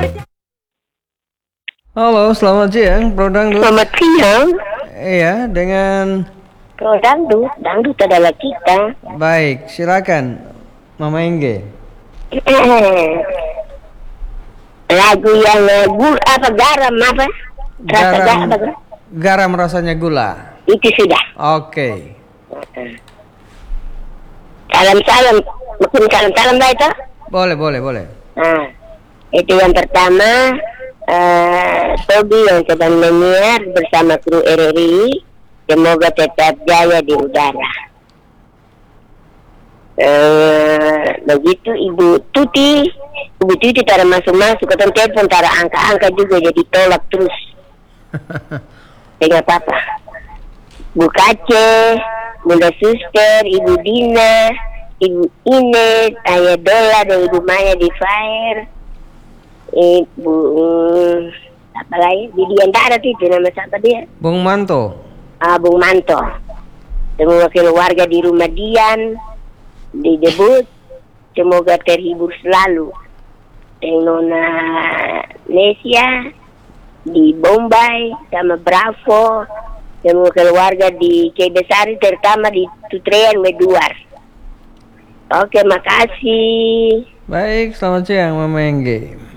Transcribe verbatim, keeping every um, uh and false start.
Halo, selamat siang, Bro Dangdut. Selamat siang. Iya, dengan Bro Dangdut, Dangdut adalah kita. baik, silakan, Mama Engge. Lagu yang eh, gul apa garam apa? Rasa Garam, garam apa? garam rasanya gula. Itu sudah. Oke, Salam-salam, mungkin salam-salam lah itu. boleh, boleh, boleh. Nah, itu yang pertama. Uh, Tobi yang sedang menyiar bersama kru R R I, semoga tetap jaya di udara. Uh, begitu Ibu Tuti, Ibu Tuti tara masuk-masuk, ketemu telepon tara angka-angka juga jadi tolak terus. Dengan apa? Bu Kace, Bunda Suster, Ibu Dina, Ibu Ines, Ayah Dola dan Ibu Maya di Fire. Ibu um, apa lagi di Diantara itu nama siapa dia? Bung Manto. Ah, Bung Manto. Semua keluarga di rumah Dian didebut, semoga terhibur selalu. Dan Nona Nesia di Bombay sama Bravo, semua keluarga di Kebesari terutama di Tutrean Meduar. Oke, makasih. Baik, selamat siang, Mama Engge.